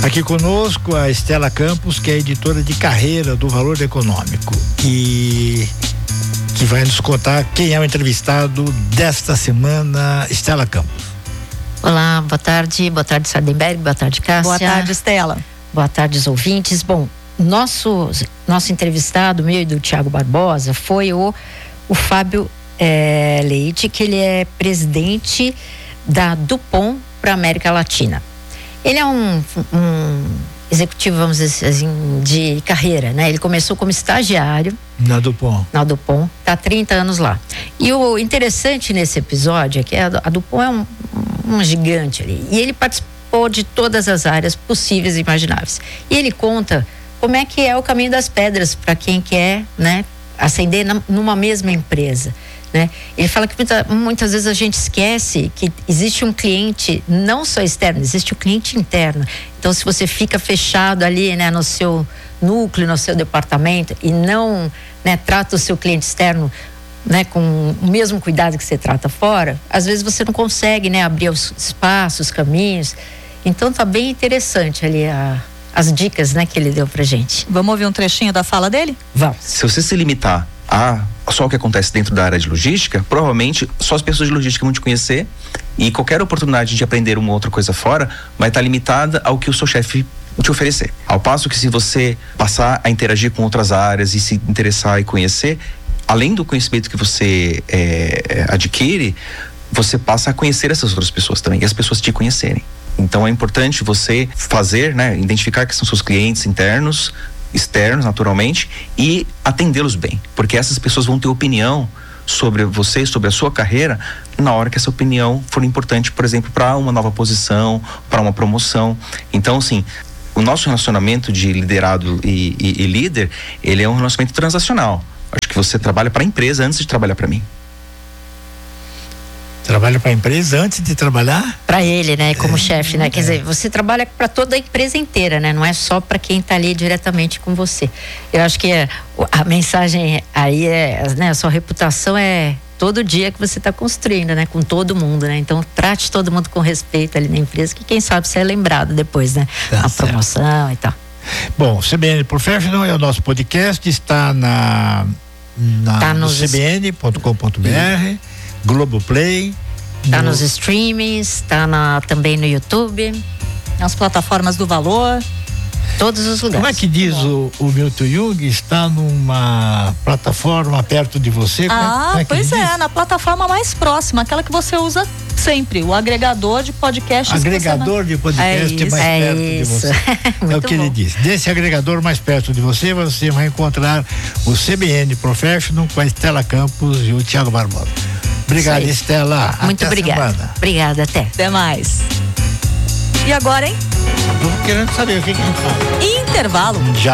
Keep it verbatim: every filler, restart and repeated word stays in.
Aqui conosco a Estela Campos, que é editora de carreira do Valor Econômico e que vai nos contar quem é o entrevistado desta semana. Estela Campos. Olá, boa tarde, boa tarde Sardenberg, boa tarde Cássia. Boa tarde, Estela. Boa tarde os ouvintes. Bom, nosso, nosso entrevistado, meu e do Thiago Barbosa, foi o, o Fábio é, Leite, que ele é presidente da Dupont para a América Latina. Ele é um, um executivo, vamos dizer assim, de carreira, né? Ele começou como estagiário na Dupont. Na Dupont, tá há trinta anos lá. E o interessante nesse episódio é que a, a Dupont é um, um gigante ali. E ele participou de todas as áreas possíveis e imagináveis. E ele conta como é que é o caminho das pedras para quem quer, né, ascender na, numa mesma empresa. Né? Ele fala que muita, muitas vezes a gente esquece que existe um cliente não só externo, existe o cliente interno. Então, se você fica fechado ali, né, no seu núcleo, no seu departamento e não, né, trata o seu cliente externo, né, com o mesmo cuidado que você trata fora, às vezes você não consegue, né, abrir os espaços, os caminhos. Então, tá bem interessante ali a, as dicas, né, que ele deu pra gente. Vamos ouvir um trechinho da fala dele? Vamos. Se você se limitar a só o que acontece dentro da área de logística, provavelmente só as pessoas de logística vão te conhecer e qualquer oportunidade de aprender uma outra coisa fora vai estar limitada ao que o seu chefe te oferecer. Ao passo que se você passar a interagir com outras áreas e se interessar e conhecer, além do conhecimento que você é, adquire, você passa a conhecer essas outras pessoas também e as pessoas te conhecerem. Então é importante você fazer, né, identificar que são seus clientes internos, externos, naturalmente, e atendê-los bem, porque essas pessoas vão ter opinião sobre você, sobre a sua carreira, na hora que essa opinião for importante, por exemplo, para uma nova posição, para uma promoção. Então, assim, o nosso relacionamento de liderado e, e, e líder, ele é um relacionamento transacional. Acho que você trabalha para a empresa antes de trabalhar para mim. Trabalha para a empresa antes de trabalhar? Para ele, né? Como é, chefe, né? É. Quer dizer, você trabalha para toda a empresa inteira, né? Não é só para quem está ali diretamente com você. Eu acho que a, a mensagem aí é, né? A sua reputação é todo dia que você está construindo, né? Com todo mundo, né? Então, trate todo mundo com respeito ali na empresa, que quem sabe você é lembrado depois, né? Tá a certo. Promoção e tal. Bom, C B N Professional é o nosso podcast, está na, na tá no nos c b n ponto com ponto b r, Globoplay. Tá no... nos streamings, tá na, também no YouTube. Nas plataformas do Valor. Todos os lugares. Como é que diz o, o Milton Jung? Está numa plataforma perto de você? Como Ah, é, como é que pois diz? é, na plataforma mais próxima, aquela que você usa sempre, o agregador de podcasts. Agregador de podcast é mais é perto isso. de você. É o que bom. ele diz. Desse agregador mais perto de você, você vai encontrar o C B N Professional com a Estela Campos e o Thiago Barbosa. Obrigado, Estela. Muito até obrigada. Semana. Obrigada, até. Até mais. E agora, hein? Estou querendo saber o que que a gente fala. Intervalo. Já.